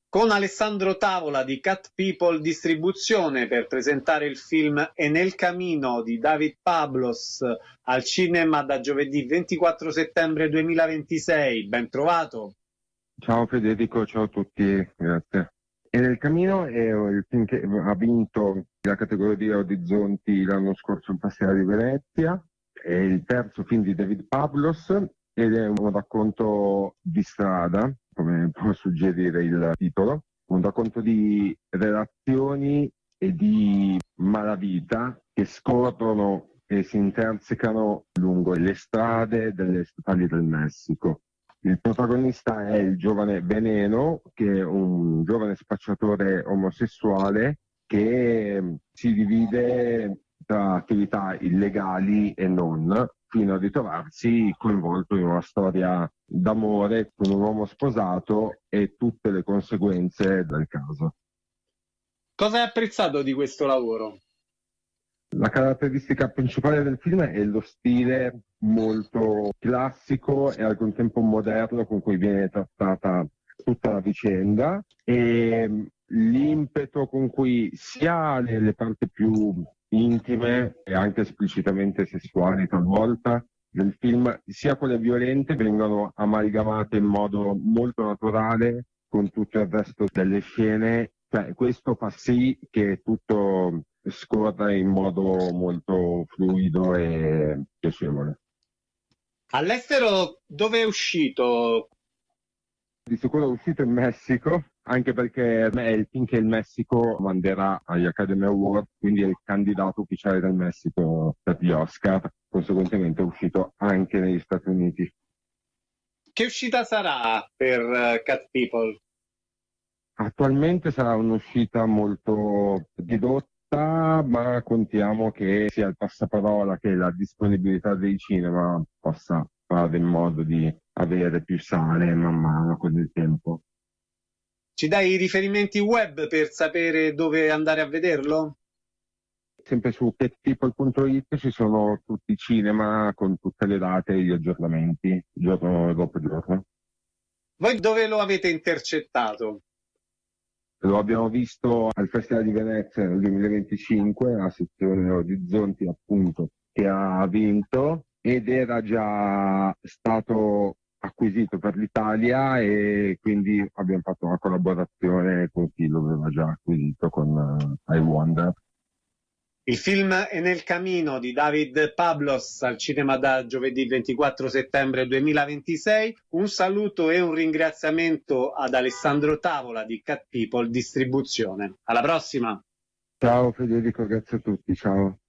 con Alessandro Tavola di Cat People Distribuzione per presentare il film E nel camino di David Pablos al cinema da giovedì 24 settembre 2026. Ben trovato. Ciao Federico, ciao a tutti, grazie. E nel cammino è il film che ha vinto la categoria Orizzonti l'anno scorso in Festival di Venezia, è il terzo film di David Pablos ed è un racconto di strada, come può suggerire il titolo, un racconto di relazioni e di malavita che scorrono e si intersecano lungo le strade delle statali del Messico. Il protagonista è il giovane Veneno, che è un giovane spacciatore omosessuale che si divide tra attività illegali e non, fino a ritrovarsi coinvolto in una storia d'amore con un uomo sposato e tutte le conseguenze del caso. Cosa hai apprezzato di questo lavoro? La caratteristica principale del film è lo stile molto classico e al contempo moderno con cui viene trattata tutta la vicenda e l'impeto con cui sia le parti più intime e anche esplicitamente sessuali talvolta del film, sia quelle violente, vengono amalgamate in modo molto naturale con tutto il resto delle scene. Cioè, questo fa sì che tutto scorra in modo molto fluido e piacevole. All'estero dove è uscito? Di sicuro è uscito in Messico, anche perché è il film che il Messico manderà agli Academy Awards, quindi è il candidato ufficiale del Messico per gli Oscar, conseguentemente è uscito anche negli Stati Uniti. Che uscita sarà per Cat People? Attualmente sarà un'uscita molto ridotta, ma contiamo che sia il passaparola che la disponibilità dei cinema possa fare in modo di avere più sale man mano con il tempo. Ci dai i riferimenti web per sapere dove andare a vederlo? Sempre su catpeople.it ci sono tutti i cinema con tutte le date e gli aggiornamenti, giorno dopo giorno. Voi dove lo avete intercettato? Lo abbiamo visto al Festival di Venezia nel 2025, la sezione Orizzonti appunto, che ha vinto ed era già stato acquisito per l'Italia e quindi abbiamo fatto una collaborazione con chi lo aveva già acquisito con I Wonder. Il film È nel camino di David Pablos al cinema da giovedì 24 settembre 2026. Un saluto e un ringraziamento ad Alessandro Tavola di Cat People Distribuzione. Alla prossima! Ciao Federico, grazie a tutti, ciao.